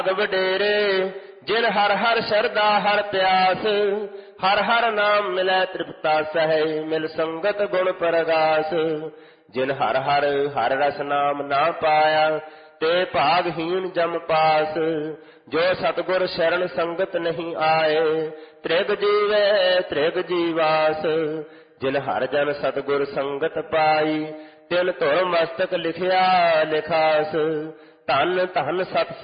ਵਡੇਰੇ ਜਿਨ ਹਰ ਹਰ ਸ਼ਰਧਾ ਹਰ ਪਿਆਸ, ਹਰ ਹਰ ਨਾਮ ਮਿਲੈ ਤ੍ਰਿਪਤਾ ਸਹਿ, ਮਿਲ ਸੰਗਤ ਗੁਣ ਪਰਗਾਸ। ਜਿਨ ਹਰ ਹਰ ਹਰ ਰਸ ਨਾਮ ਨਾ ਪਾਇਆ, ਤੇ ਭਾਗਹੀਨ ਜਮ ਪਾਸ। ਜੋ ਸਤਿਗੁਰ ਸ਼ਰਨ ਸੰਗਤ ਨਹੀਂ ਆਏ, ਤ੍ਰਿਗ ਜੀਵੈ ਤ੍ਰਿਗ ਜੀਵਾਸ। ਜਿਨ ਹਰ ਜਨ ਸਤਿਗੁਰ ਸੰਗਤ ਪਾਈ, ਤਿਨ ਧੁਰ ਮਸਤਕ ਲਿਖਿਆ ਲਿਖਾਸ। ਧੰਨ ਧੰਨ ਸਤਿ